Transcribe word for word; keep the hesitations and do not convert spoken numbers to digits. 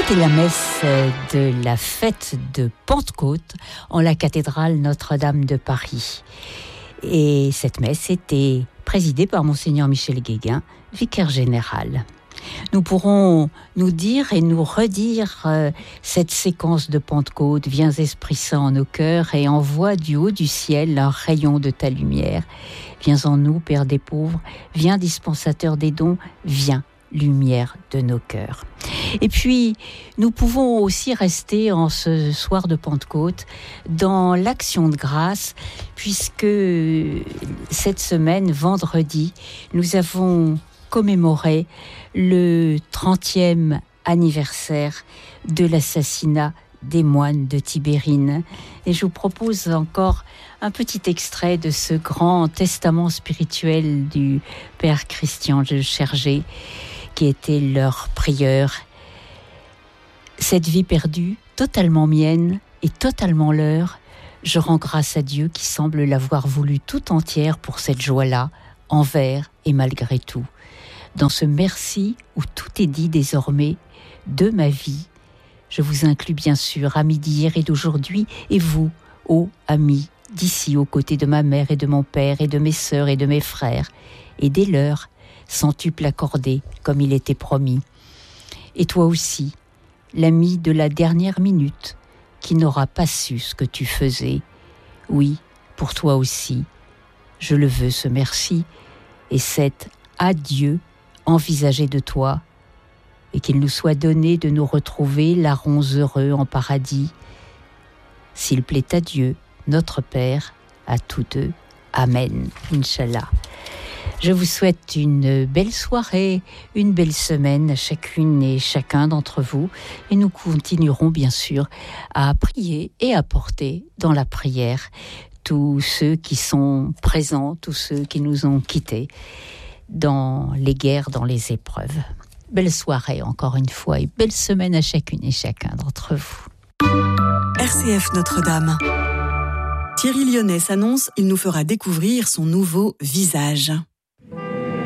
C'était la messe de la fête de Pentecôte en la cathédrale Notre-Dame de Paris. Et cette messe était présidée par Monseigneur Michel Guéguin, vicaire général. Nous pourrons nous dire et nous redire euh, cette séquence de Pentecôte. Viens Esprit Saint en nos cœurs et envoie du haut du ciel un rayon de ta lumière. Viens en nous, Père des pauvres, viens dispensateur des dons, viens lumière de nos cœurs. Et puis, nous pouvons aussi rester en ce soir de Pentecôte dans l'action de grâce, puisque cette semaine, vendredi, nous avons commémoré le trentième anniversaire de l'assassinat des moines de Tibérine. Et je vous propose encore un petit extrait de ce grand testament spirituel du Père Christian de Chergé, qui était leur prieur. Cette vie perdue, totalement mienne et totalement leur, je rends grâce à Dieu qui semble l'avoir voulu tout entière pour cette joie-là, envers et malgré tout. Dans ce merci où tout est dit désormais de ma vie, je vous inclus bien sûr, amis d'hier et d'aujourd'hui, et vous, ô amis, d'ici aux côtés de ma mère et de mon père et de mes sœurs et de mes frères, et des leurs, centuple accordé comme il était promis. Et toi aussi, l'ami de la dernière minute, qui n'aura pas su ce que tu faisais. Oui, pour toi aussi, je le veux ce merci, et cet adieu envisagé de toi, et qu'il nous soit donné de nous retrouver larrons heureux en paradis, s'il plaît à Dieu, notre Père, à tous deux. Amen. Inch'Allah. Je vous souhaite une belle soirée, une belle semaine à chacune et chacun d'entre vous. Et nous continuerons bien sûr à prier et à porter dans la prière tous ceux qui sont présents, tous ceux qui nous ont quittés dans les guerres, dans les épreuves. Belle soirée encore une fois et belle semaine à chacune et chacun d'entre vous. R C F Notre-Dame. Thierry Lyonnais s'annonce, il nous fera découvrir son nouveau visage.